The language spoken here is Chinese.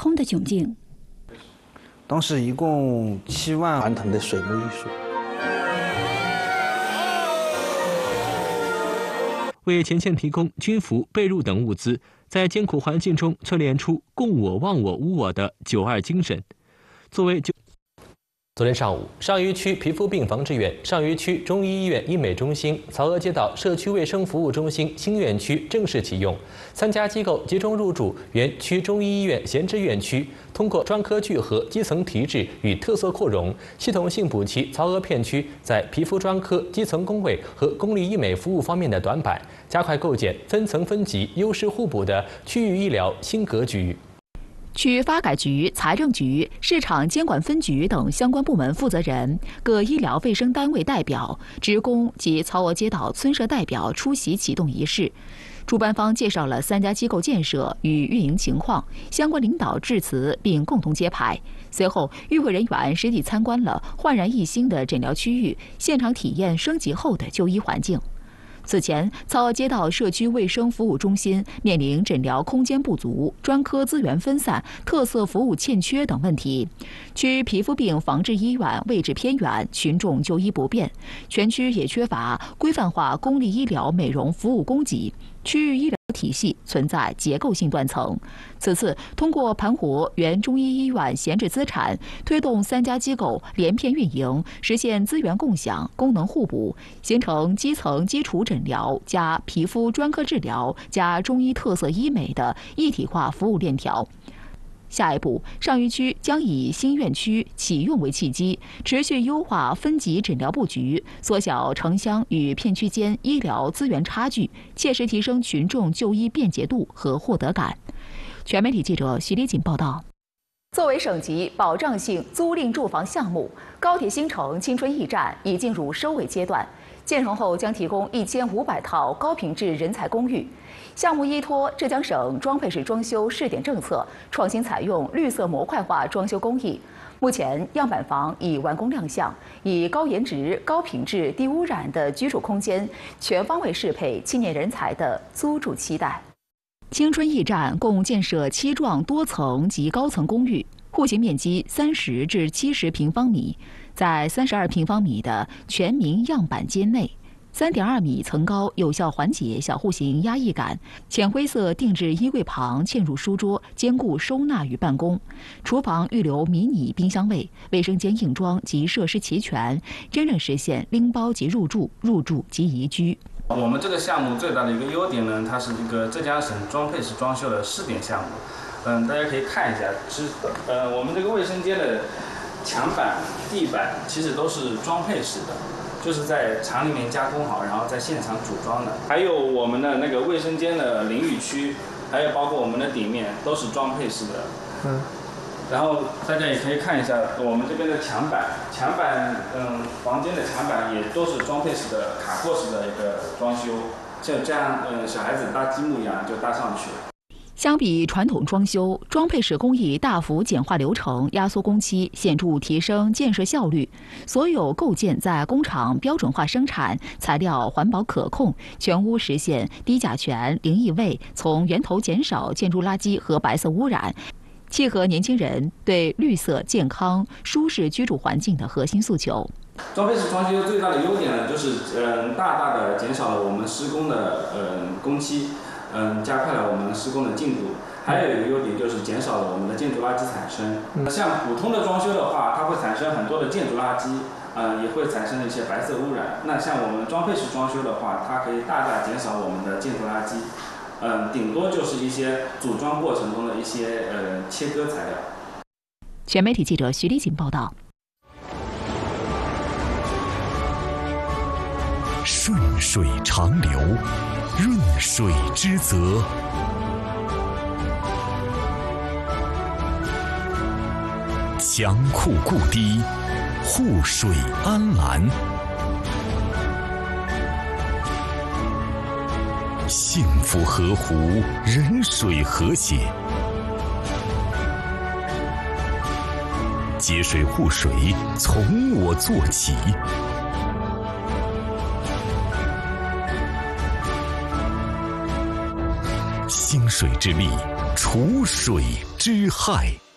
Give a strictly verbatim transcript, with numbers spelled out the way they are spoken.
空的窘境。 当时一共七万传统的水木艺术。 为前线提供军服、被褥等物资，在艰苦环境中淬炼出共我、忘我、无我的九二精神。作为九。 昨天上午，上虞区皮肤病防治院、上虞区中医医院医美中心、曹娥街道社区卫生服务中心新院区正式启用。三家机构集中入驻原区中医医院闲置院区，通过专科聚合、基层提质与特色扩容，系统性补齐曹娥片区在皮肤专科、基层工位和公立医美服务方面的短板，加快构建分层分级、优势互补的区域医疗新格局。 区发改局、财政局、市场监管分局等相关部门负责人、各医疗卫生单位代表、职工及曹娥街道村社代表出席启动仪式。主办方介绍了三家机构建设与运营情况，相关领导致辞并共同揭牌。随后，与会人员实地参观了焕然一新的诊疗区域，现场体验升级后的就医环境。 此前，曹娥街道社区卫生服务中心面临诊疗空间不足、专科资源分散、特色服务欠缺等问题。区皮肤病防治医院位置偏远，群众就医不便，全区也缺乏规范化公立医疗美容服务供给，区域医疗体系存在结构性断层。此次通过盘活原中医医院闲置资产，推动三家机构联片运营，实现资源共享、功能互补，形成基层基础诊疗加皮肤专科治疗加中医特色医美的一体化服务链条。 下一步，上虞区将以新院区启用为契机，持续优化分级诊疗布局，缩小城乡与片区间医疗资源差距，切实提升群众就医便捷度和获得感。全媒体记者徐丽锦报道。作为省级保障性租赁住房项目，高铁新城青春驿站已进入收尾阶段。建成后将提供一千五百套高品质人才公寓。项目依托浙江省装配式装修试点政策，创新采用绿色模块化装修工艺。目前样板房已完工亮相，以高颜值、高品质、低污染的居住空间，全方位适配青年人才的租住期待。青春驿站共建设七幢多层及高层公寓，户型面积三十至七十平方米，在三十二平方米的全民样板间内。 三点二米层高，有效缓解小户型压抑感。浅灰色定制衣柜旁嵌入书桌，兼顾收纳与办公。厨房预留迷你冰箱位，卫生间硬装及设施齐全，真正实现拎包即入住，入住即宜居。 我们这个项目最大的一个优点呢，它是一个浙江省装配式装修的试点项目。嗯，大家可以看一下，是呃，我们这个卫生间的墙板、地板其实都是装配式的。 就是在厂里面加工好，然后在现场组装的。还有我们的那个卫生间的淋浴区，还有包括我们的底面都是装配式的。嗯。然后大家也可以看一下我们这边的墙板，墙板，嗯，房间的墙板也都是装配式的卡扣式的一个装修，像这样，嗯，小孩子搭积木一样就搭上去。 相比传统装修，装配式工艺大幅简化流程，压缩工期，显著提升建设效率。所有构件在工厂标准化生产，材料环保可控，全屋实现低甲醛、零异味，从源头减少建筑垃圾和白色污染，契合年轻人对绿色、健康、舒适居住环境的核心诉求。 装配式装修最大的优点呢，就是嗯，大大的减少了我们施工的嗯工期。 嗯，加快了我们施工的进度。还有一个优点就是减少了我们的建筑垃圾产生。嗯、像普通的装修的话，它会产生很多的建筑垃圾，嗯，也会产生一些白色污染。那像我们装配式装修的话，它可以大大减少我们的建筑垃圾。嗯，顶多就是一些组装过程中的一些呃切割材料。 全媒体记者徐丽锦报道。 顺水长流。 润水之泽，强库固堤，护水安澜，幸福河湖，人水和谐，节水护水，从我做起。 兴水之力， 除水之害。